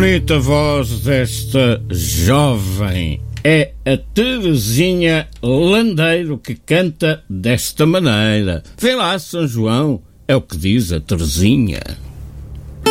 bonita voz desta jovem. É a Terezinha Landeiro que canta desta maneira. Vê lá, São João, é o que diz a Terezinha.